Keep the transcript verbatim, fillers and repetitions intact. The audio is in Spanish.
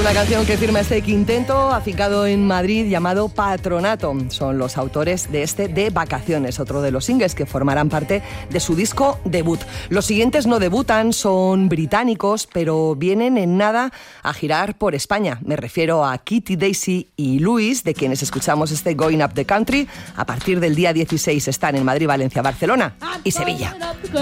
la canción que firma este quinteto afincado en Madrid llamado Patronato. Son los autores de este De Vacaciones, otro de los singles que formarán parte de su disco debut. Los siguientes no debutan, son británicos, pero vienen en nada a girar por España. Me refiero a Kitty, Daisy y Luis, de quienes escuchamos este Going Up the Country. A partir del día dieciséis están en Madrid, Valencia, Barcelona y Sevilla.